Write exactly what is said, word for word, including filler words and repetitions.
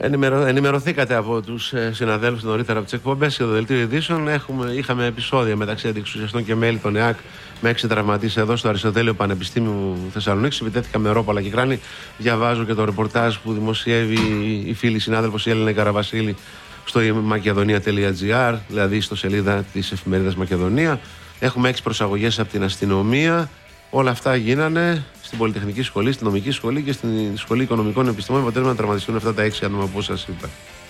Ενημερω... Ενημερωθήκατε από τους συναδέλφους νωρίτερα από τις εκπομπές και το δελτίο ειδήσεων. Έχουμε... Είχαμε επεισόδια μεταξύ αντιεξουσιαστών και μέλη των ΕΑΚ με έξι τραυματίες εδώ στο Αριστοτέλειο Πανεπιστήμιου Θεσσαλονίκης. Επιτέθηκαν με ρόπαλα και κράνη. Διαβάζω και το ρεπορτάζ που δημοσιεύει η φίλη συνάδελφος η Έλληνα Καραβασίλη στο μακεδονία τελεία τζι άρ, δηλαδή στο σελίδα της εφημερίδας Μακεδονία. Έχουμε έξι προσαγωγές από την αστυνομία. Όλα αυτά γίνανε στην Πολυτεχνική Σχολή, στην Νομική Σχολή και στην Σχολή Οικονομικών Επιστημών. Αποτέλεσμα να τραυματιστούν αυτά τα έξι άτομα, όπως σας είπα.